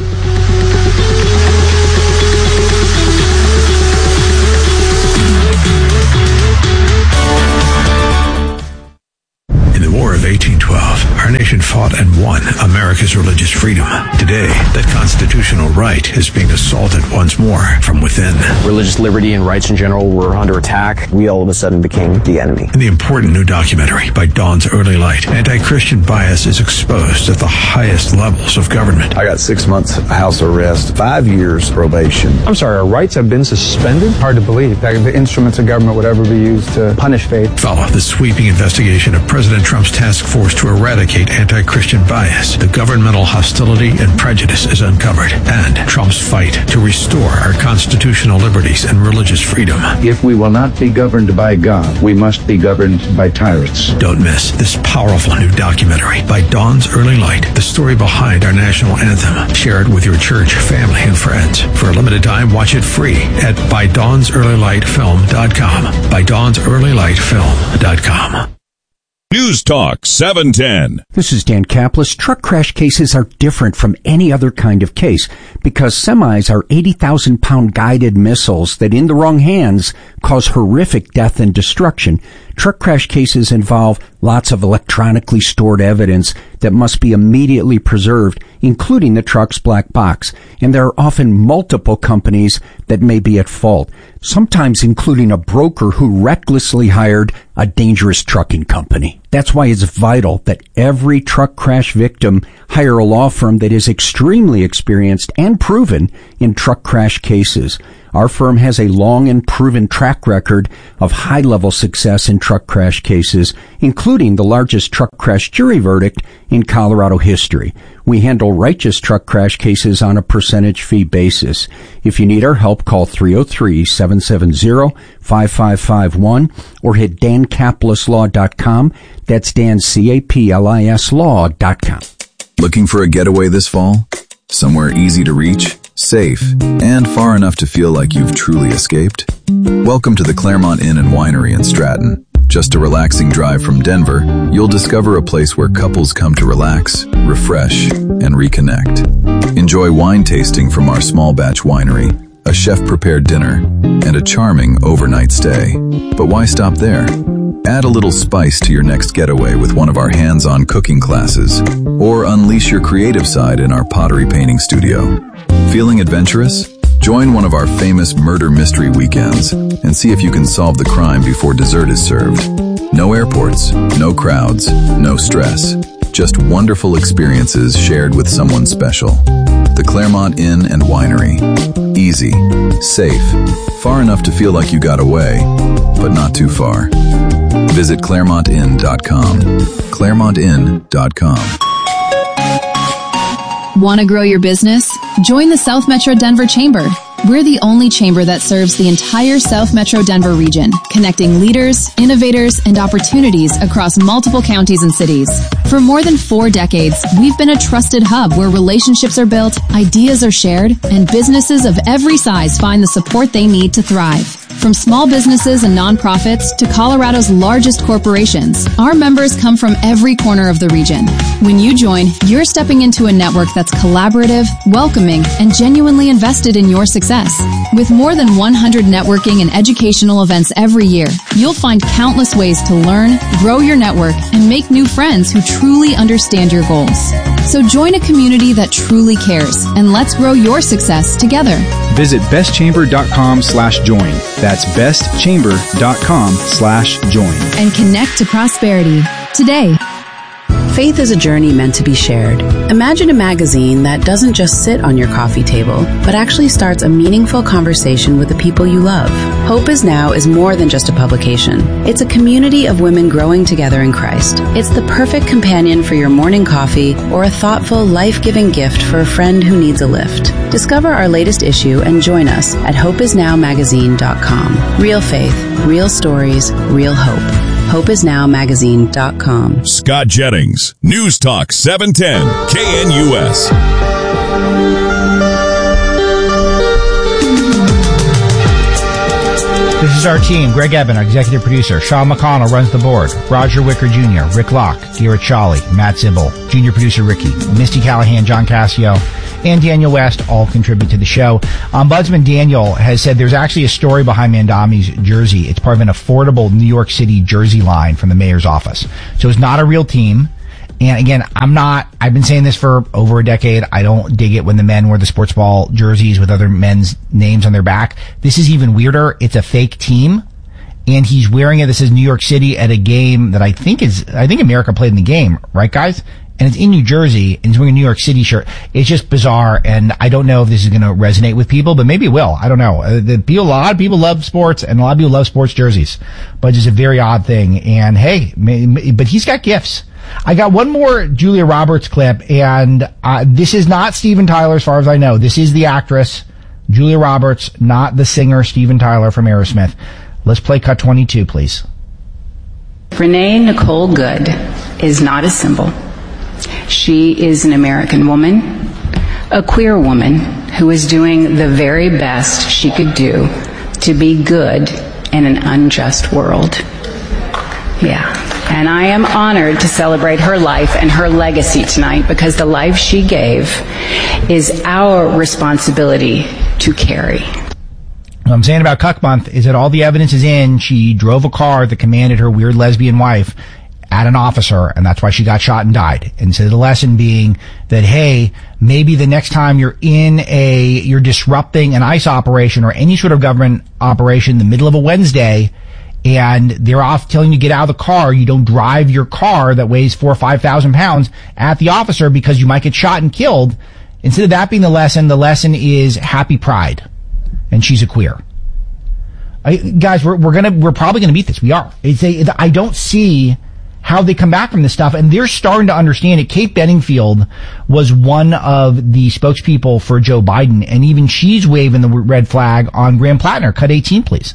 In the War of eighteen twelve, our nation fought and won America's religious freedom. Today, that constitutional right is being assaulted once more from within. Religious liberty and rights in general were under attack. We all of a sudden became the enemy. In the important new documentary by Dawn's Early Light, anti-Christian bias is exposed at the highest levels of government. I got six months house arrest, five years probation. I'm sorry, our rights have been suspended? Hard to believe that the instruments of government would ever be used to punish faith. Follow the sweeping investigation of President Trump's task force to eradicate anti-Christian bias. The governmental hostility and prejudice is uncovered, and Trump's fight to restore our constitutional liberties and religious freedom. If we will not be governed by God, we must be governed by tyrants. Don't miss this powerful new documentary by Dawn's Early Light, the story behind our national anthem. Share it with your church, family, and friends. For a limited time, watch it free at by dawns early light film dot com. by dawns early light film dot com. News Talk seven ten. This is Dan Kaplis. Truck crash cases are different from any other kind of case because semis are eighty thousand pound guided missiles that in the wrong hands cause horrific death and destruction. Truck crash cases involve lots of electronically stored evidence that must be immediately preserved, including the truck's black box. And there are often multiple companies that may be at fault, sometimes including a broker who recklessly hired a dangerous trucking company. That's why it's vital that every truck crash victim hire a law firm that is extremely experienced and proven in truck crash cases. Our firm has a long and proven track record of high-level success in truck crash cases, including the largest truck crash jury verdict in Colorado history. We handle righteous truck crash cases on a percentage fee basis. If you need our help, call three oh three, seven seven zero, five five five one or hit dan caplis law dot com. That's Dan, C A P L I S law dot com. Looking for a getaway this fall? Somewhere easy to reach, safe, and far enough to feel like you've truly escaped? Welcome to the Claremont Inn and Winery in Stratton. Just a relaxing drive from Denver, you'll discover a place where couples come to relax, refresh, and reconnect. Enjoy wine tasting from our small batch winery, a chef-prepared dinner, and a charming overnight stay. But why stop there? Add a little spice to your next getaway with one of our hands-on cooking classes, or unleash your creative side in our pottery painting studio. Feeling adventurous? Join one of our famous murder mystery weekends and see if you can solve the crime before dessert is served. No airports, no crowds, no stress. Just wonderful experiences shared with someone special. The Claremont Inn and Winery. Easy, safe, far enough to feel like you got away, but not too far. Visit claremont inn dot com. claremont inn dot com. Want to grow your business? Join the South Metro Denver Chamber. We're the only chamber that serves the entire South Metro Denver region, connecting leaders, innovators, and opportunities across multiple counties and cities. For more than four decades, we've been a trusted hub where relationships are built, ideas are shared, and businesses of every size find the support they need to thrive. From small businesses and nonprofits to Colorado's largest corporations, our members come from every corner of the region. When you join, you're stepping into a network that's collaborative, welcoming, and genuinely invested in your success. With more than one hundred networking and educational events every year, you'll find countless ways to learn, grow your network, and make new friends who truly understand your goals. So join a community that truly cares, and let's grow your success together. Visit bestchamber.com slash join. That's bestchamber.com slash join. And connect to prosperity today. Faith is a journey meant to be shared. Imagine a magazine that doesn't just sit on your coffee table, but actually starts a meaningful conversation with the people you love. Hope Is Now is more than just a publication. It's a community of women growing together in Christ. It's the perfect companion for your morning coffee or a thoughtful, life-giving gift for a friend who needs a lift. Discover our latest issue and join us at hope is now magazine dot com. Real faith, real stories, real hope. hope is now magazine dot com. Scott Jennings, News Talk seven ten, K N U S. This is our team. Greg Eben, our executive producer. Sean McConnell runs the board. Roger Wicker Junior, Rick Locke, Garrett Shawley, Matt Zibble, junior producer Ricky, Misty Callahan, John Cassio, and Daniel West all contribute to the show. Ombudsman Daniel has said there's actually a story behind Mandami's jersey. It's part of an affordable New York City jersey line from the mayor's office. So it's not a real team. And again, I'm not, I've been saying this for over a decade. I don't dig it when the men wear the sports ball jerseys with other men's names on their back. This is even weirder. It's a fake team. And he's wearing it. This is New York City at a game that I think is, I think America played in the game, right guys? And it's in New Jersey, and he's wearing a New York City shirt. It's just bizarre, and I don't know if this is going to resonate with people, but maybe it will. I don't know. Uh, the people, a lot of people love sports, and a lot of people love sports jerseys. But it's a very odd thing. And hey, may, may, but he's got gifts. I got one more Julia Roberts clip, and uh, this is not Steven Tyler as far as I know. This is the actress, Julia Roberts, not the singer Steven Tyler from Aerosmith. Let's play cut twenty-two, please. Renee Nicole Good is not a symbol. She is an American woman, a queer woman who is doing the very best she could do to be good in an unjust world. Yeah. And I am honored to celebrate her life and her legacy tonight because the life she gave is our responsibility to carry. What I'm saying about Cuck Month is that all the evidence is in. She drove a car that commanded her weird lesbian wife at an officer, and that's why she got shot and died. And so the lesson being that, hey, maybe the next time you're in a, you're disrupting an ICE operation or any sort of government operation in the middle of a Wednesday, and they're off telling you to get out of the car, you don't drive your car that weighs four or five thousand pounds at the officer because you might get shot and killed. Instead of that being the lesson, the lesson is happy pride. And she's a queer. I, guys, we're, we're gonna, we're probably gonna beat this. We are. It's a, I don't see how they come back from this stuff, and they're starting to understand it. Kate Bedingfield was one of the spokespeople for Joe Biden, and even she's waving the red flag on Graham Plattner. Cut eighteen, please.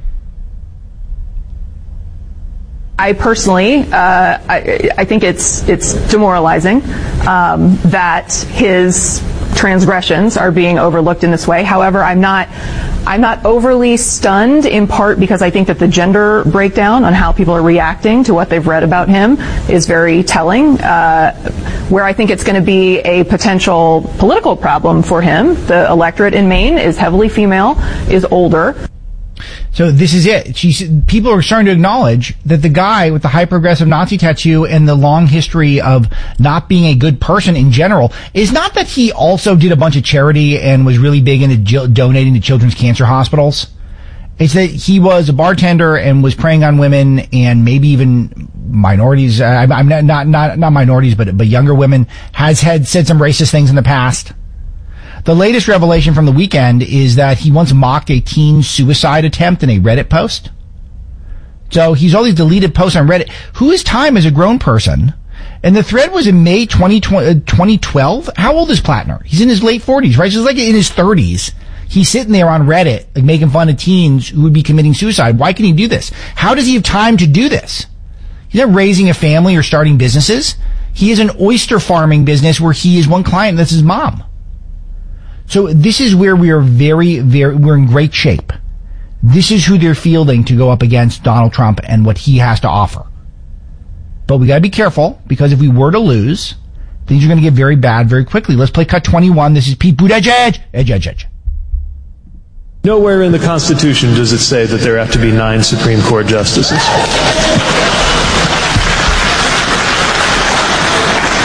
I personally, uh, I, I think it's it's demoralizing um, that his transgressions are being overlooked in this way. However, I'm not I'm not overly stunned, in part because I think that the gender breakdown on how people are reacting to what they've read about him is very telling. Uh, where I think it's going to be a potential political problem for him, the electorate in Maine is heavily female, is older. So this is it. She's, people are starting to acknowledge that the guy with the hyper-aggressive Nazi tattoo and the long history of not being a good person in general is not that he also did a bunch of charity and was really big into jo- donating to children's cancer hospitals. It's that he was a bartender and was preying on women and maybe even minorities. I'm, I'm not, not, not, not minorities, but, but younger women. Has had said some racist things in the past. The latest revelation from the weekend is that he once mocked a teen suicide attempt in a Reddit post. So he's all these deleted posts on Reddit. Who is time as a grown person? And the thread was in May twenty twelve. How old is Plattner? He's in his late forties, right? So he's like in his thirties. He's sitting there on Reddit, like making fun of teens who would be committing suicide. Why can he do this? How does he have time to do this? He's not raising a family or starting businesses. He has an oyster farming business where he is one client, that's his mom. So this is where we are very, very, we're in great shape. This is who they're fielding to go up against Donald Trump and what he has to offer. But we gotta be careful, because if we were to lose, things are gonna get very bad very quickly. Let's play cut twenty-one. This is Pete Buttigieg. Edge, edge, edge. Nowhere in the Constitution does it say that there have to be nine Supreme Court justices.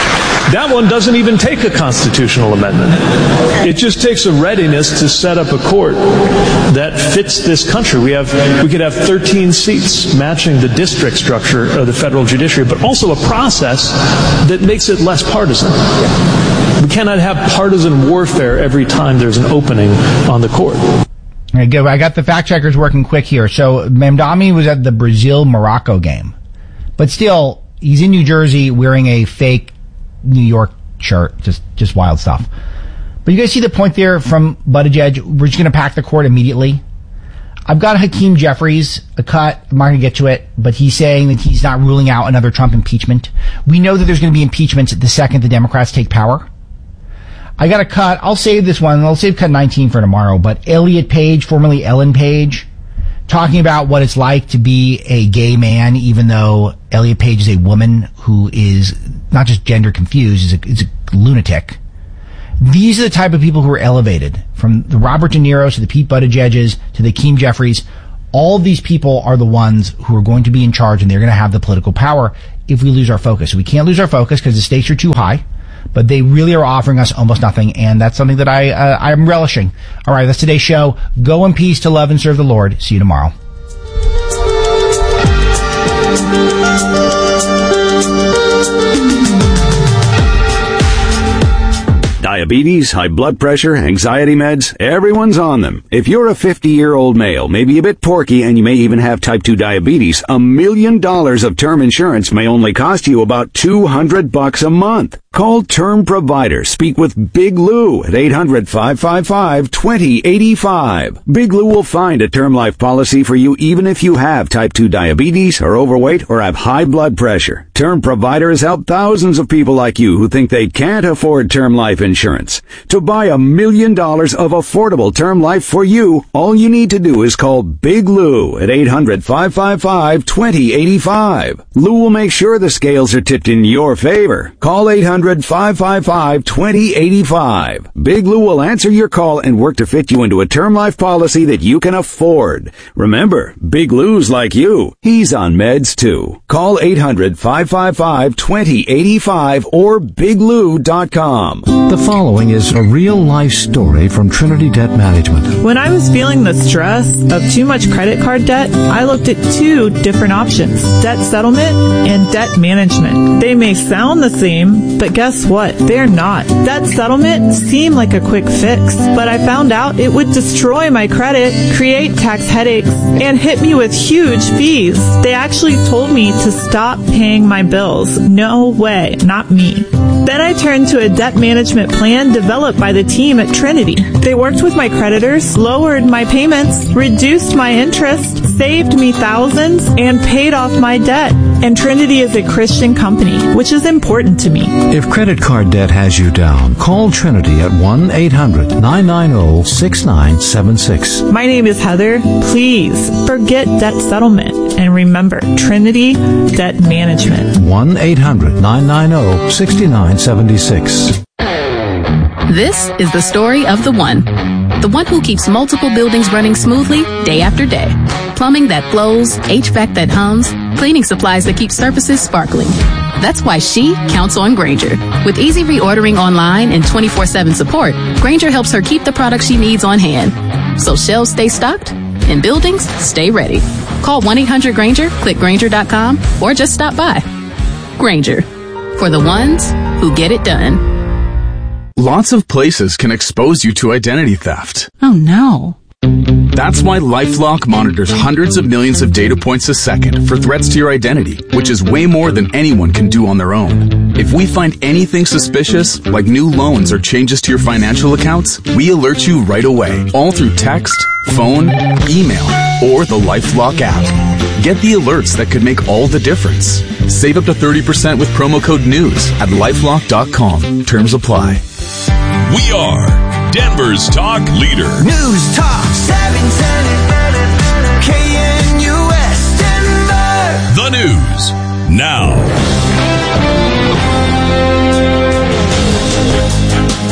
That one doesn't even take a constitutional amendment. It just takes a readiness to set up a court that fits this country. We have, we could have thirteen seats matching the district structure of the federal judiciary, but also a process that makes it less partisan. We cannot have partisan warfare every time there's an opening on the court. Okay, good. I got the fact checkers working quick here. So Mamdani was at the Brazil-Morocco game, but still, he's in New Jersey wearing a fake New York shirt. Just, just wild stuff. But you guys see the point there from Buttigieg? We're just going to pack the court immediately. I've got Hakeem Jeffries, a cut. I'm not going to get to it, but he's saying that he's not ruling out another Trump impeachment. We know that there's going to be impeachments the second the Democrats take power. I got a cut. I'll save this one. I'll save cut nineteen for tomorrow. But Elliot Page, formerly Ellen Page, talking about what it's like to be a gay man, even though Elliot Page is a woman who is not just gender confused, is a, is a lunatic. These are the type of people who are elevated, from the Robert De Niro's to the Pete Buttigiegs to the Hakeem Jeffries. All of these people are the ones who are going to be in charge, and they're going to have the political power if we lose our focus. We can't lose our focus because the stakes are too high. But they really are offering us almost nothing, and that's something that I, uh, I'm relishing. All right, that's today's show. Go in peace to love and serve the Lord. See you tomorrow. Diabetes, high blood pressure, anxiety meds, everyone's on them. If you're a fifty-year-old male, maybe a bit porky, and you may even have type two diabetes, a million dollars of term insurance may only cost you about two hundred bucks a month. Call Term Provider. Speak with Big Lou at eight hundred, five five five, two zero eight five. Big Lou will find a term life policy for you even if you have type two diabetes, are overweight, or have high blood pressure. Term Provider has helped thousands of people like you who think they can't afford term life insurance. To buy a million dollars of affordable term life for you, all you need to do is call Big Lou at eight hundred, five five five, two zero eight five. Lou will make sure the scales are tipped in your favor. Call eight hundred, five five five, two zero eight five. Big Lou will answer your call and work to fit you into a term life policy that you can afford. Remember, Big Lou's like you. He's on meds too. Call eight hundred, five five five, two zero eight five or big lou dot com. The following is a real-life story from Trinity Debt Management. When I was feeling the stress of too much credit card debt, I looked at two different options: debt settlement and debt management. They may sound the same, but guess what? They're not. Debt settlement seemed like a quick fix, but I found out it would destroy my credit, create tax headaches, and hit me with huge fees. They actually told me to stop paying my bills. No way, not me. Then I turned to a debt management plan developed by the team at Trinity. They worked with my creditors, lowered my payments, reduced my interest, saved me thousands, and paid off my debt. And Trinity is a Christian company, which is important to me. If credit card debt has you down, call Trinity at one eight hundred, nine nine zero, six nine seven six. My name is Heather. Please forget debt settlement and remember Trinity Debt Management. one eight hundred, nine nine zero, six nine seven six. This is the story of the one. The one who keeps multiple buildings running smoothly day after day. Plumbing that flows, H V A C that hums, cleaning supplies that keep surfaces sparkling. That's why she counts on Grainger. With easy reordering online and twenty-four seven support, Grainger helps her keep the products she needs on hand. So shelves stay stocked and buildings stay ready. Call one eight hundred Grainger, click Grainger dot com, or just stop by. Grainger, for the ones who get it done. Lots of places can expose you to identity theft. Oh no. That's why LifeLock monitors hundreds of millions of data points a second for threats to your identity, which is way more than anyone can do on their own. If we find anything suspicious, like new loans or changes to your financial accounts, we alert you right away, all through text, phone, email, or the LifeLock app. Get the alerts that could make all the difference. Save up to thirty percent with promo code NEWS at lifelock dot com. Terms apply. We are Denver's talk leader. News Talk seven ten K N U S Denver. The news now.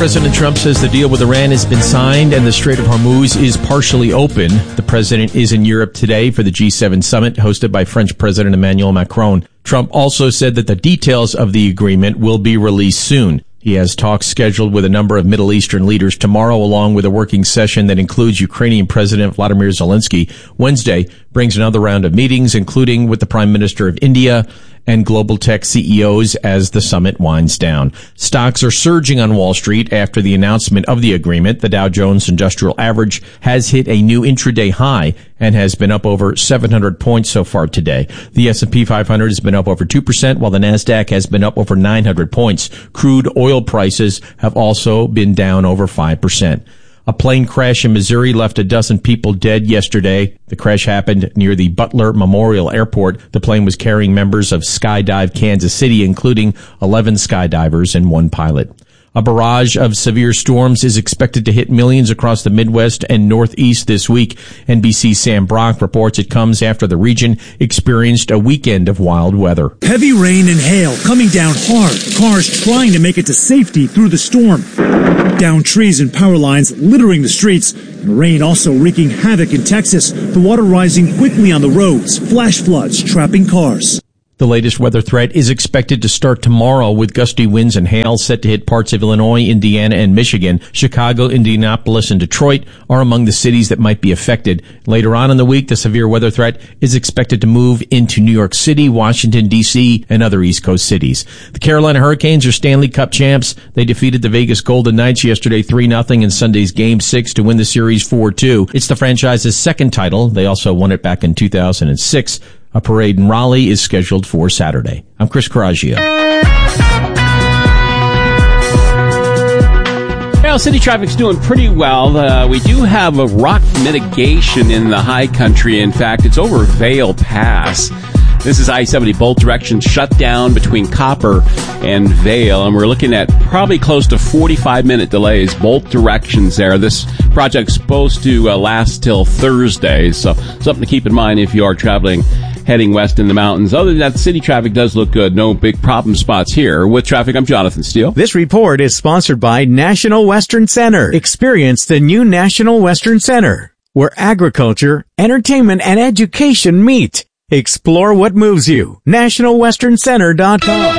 President Trump says the deal with Iran has been signed and the Strait of Hormuz is partially open. The president is in Europe today for the G seven summit hosted by French President Emmanuel Macron. Trump also said that the details of the agreement will be released soon. He has talks scheduled with a number of Middle Eastern leaders tomorrow, along with a working session that includes Ukrainian President Vladimir Zelensky. Wednesday brings another round of meetings, including with the Prime Minister of India and global tech C E Os as the summit winds down. Stocks are surging on Wall Street after the announcement of the agreement. The Dow Jones Industrial Average has hit a new intraday high and has been up over seven hundred points so far today. The S and P five hundred has been up over two percent, while the Nasdaq has been up over nine hundred points. Crude oil prices have also been down over five percent. A plane crash in Missouri left a dozen people dead yesterday. The crash happened near the Butler Memorial Airport. The plane was carrying members of Skydive Kansas City, including eleven skydivers and one pilot. A barrage of severe storms is expected to hit millions across the Midwest and Northeast this week. N B C's Sam Brock reports it comes after the region experienced a weekend of wild weather. Heavy rain and hail coming down hard. Cars trying to make it to safety through the storm. Down trees and power lines littering the streets. And rain also wreaking havoc in Texas. The water rising quickly on the roads. Flash floods trapping cars. The latest weather threat is expected to start tomorrow with gusty winds and hail set to hit parts of Illinois, Indiana, and Michigan. Chicago, Indianapolis, and Detroit are among the cities that might be affected. Later on in the week, the severe weather threat is expected to move into New York City, Washington, D C, and other East Coast cities. The Carolina Hurricanes are Stanley Cup champs. They defeated the Vegas Golden Knights yesterday three nothing in Sunday's Game six to win the series four two. It's the franchise's second title. They also won it back in two thousand six. A parade in Raleigh is scheduled for Saturday. I'm Chris Coraggio. Well, city traffic's doing pretty well. Uh, we do have a rock mitigation in the high country. In fact, it's over Vail Pass. This is I seventy both directions shut down between Copper and Vail, and we're looking at probably close to forty-five minute delays both directions there. This project's supposed to uh, last till Thursday, so something to keep in mind if you are traveling heading west in the mountains. Other than that, city traffic does look good. No big problem spots here. With traffic, I'm Jonathan Steele. This report is sponsored by National Western Center. Experience the new National Western Center, where agriculture, entertainment, and education meet. Explore what moves you. national western center dot com.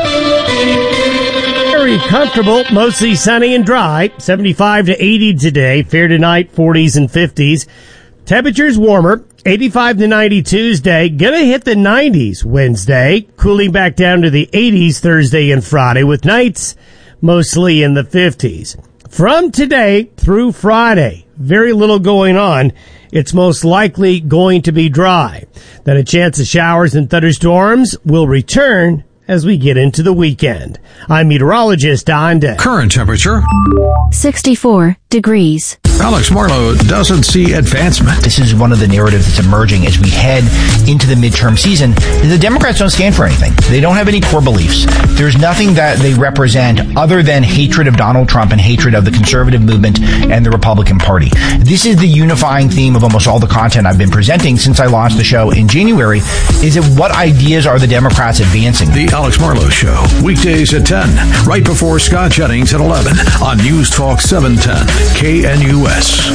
Very comfortable, mostly sunny and dry. seventy-five to eighty today. Fair tonight, forties and fifties. Temperatures warmer. eighty-five to ninety Tuesday. Gonna hit the nineties Wednesday. Cooling back down to the eighties Thursday and Friday, with nights mostly in the fifties. From today through Friday, very little going on. It's most likely going to be dry. Then a chance of showers and thunderstorms will return as we get into the weekend. I'm meteorologist Don Day. Current temperature sixty-four degrees. Alex Marlowe doesn't see advancement. This is one of the narratives that's emerging as we head into the midterm season. The Democrats don't stand for anything. They don't have any core beliefs. There's nothing that they represent other than hatred of Donald Trump and hatred of the conservative movement and the Republican Party. This is the unifying theme of almost all the content I've been presenting since I launched the show in January. Is it what ideas are the Democrats advancing? The Alex Marlowe Show, weekdays at ten, right before Scott Jennings at eleven on News Talk seven ten, K N U S.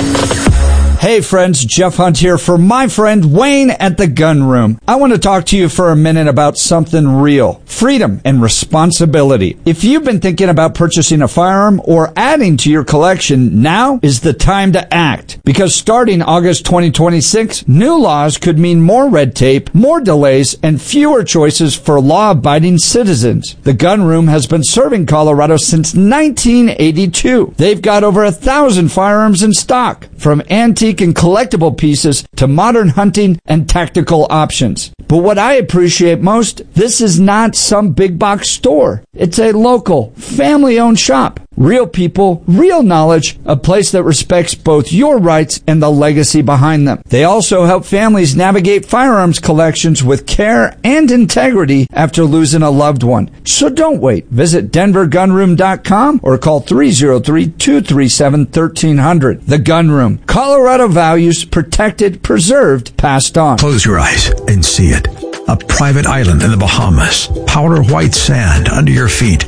Hey friends, Jeff Hunt here for my friend Wayne at the Gun Room. I want to talk to you for a minute about something real. Freedom and responsibility. If you've been thinking about purchasing a firearm or adding to your collection, now is the time to act. Because starting August twenty twenty-six, new laws could mean more red tape, more delays, and fewer choices for law-abiding citizens. The Gun Room has been serving Colorado since nineteen eighty-two. They've got over a thousand firearms in stock, from antique and collectible pieces to modern hunting and tactical options. But what I appreciate most, this is not some big box store. It's a local, family-owned shop. Real people, real knowledge, a place that respects both your rights and the legacy behind them. They also help families navigate firearms collections with care and integrity after losing a loved one. So don't wait. Visit denver gun room dot com or call three oh three, two three seven, one three zero zero. The Gun Room. Colorado values protected, preserved, passed on. Close your eyes and see it. A private island in the Bahamas. Powder white sand under your feet.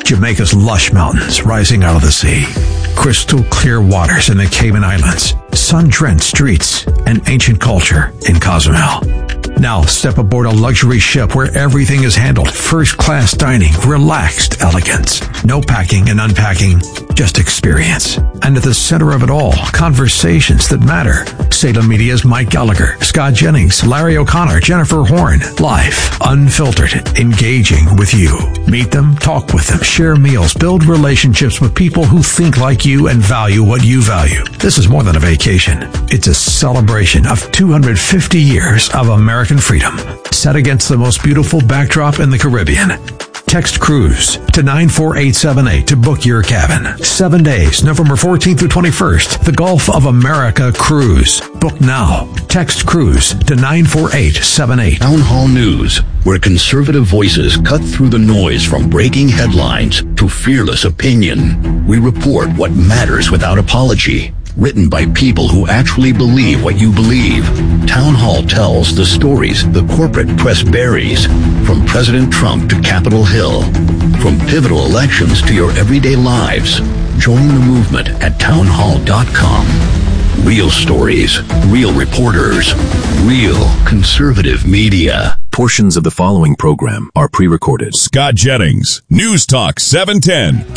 Jamaica's lush mountains rising out of the sea, crystal clear waters in the Cayman Islands, sun-drenched streets, and ancient culture in Cozumel. Now step aboard a luxury ship where everything is handled first-class dining, relaxed elegance. No packing and unpacking, just experience. And at the center of it all, conversations that matter. Salem Media's Mike Gallagher, Scott Jennings, Larry O'Connor, Jennifer Horn. Live, unfiltered, engaging with you. Meet them, talk with them, share meals, build relationships with people who think like you and value what you value. This is more than a vacation. It's a celebration of two hundred fifty years of American freedom, set against the most beautiful backdrop in the Caribbean. Text cruise to nine four eight seven eight to book your cabin. Seven days, November fourteenth through twenty-first. The Gulf of America Cruise. Book now. Text cruise to nine four eight seven eight. Town Hall News, where conservative voices cut through the noise from breaking headlines to fearless opinion. We report what matters without apology. Written by people who actually believe what you believe. Town Hall tells the stories the corporate press buries, from President Trump to Capitol Hill, from pivotal elections to your everyday lives. Join the movement at town hall dot com. Real stories, real reporters, real conservative media. Portions of the following program are pre-recorded. Scott Jennings, News Talk seven ten,